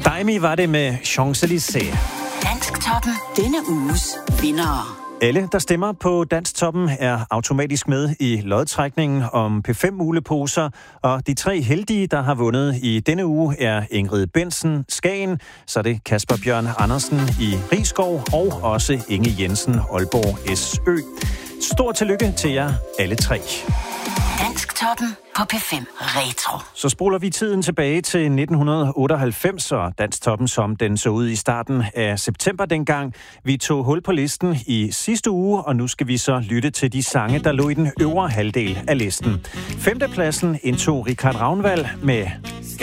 Stymie var det med Champs-Élysées. Dansktoppen. Denne uges vindere. Alle, der stemmer på Dansktoppen, er automatisk med i lodtrækningen om P5-muleposer, og de 3 heldige, der har vundet i denne uge, er Ingrid Bensen, Skagen, så er det Kasper Bjørn Andersen i Risskov, og også Inge Jensen, Aalborg SØ. Stort tillykke til jer alle 3. Dansktoppen på P5 Retro. Så spoler vi tiden tilbage til 1998, og Dansktoppen, som den så ud i starten af september dengang. Vi tog hul på listen i sidste uge, og nu skal vi så lytte til de sange, der lå i den øvre halvdel af listen. 5. pladsen indtog Richard Ragnvald med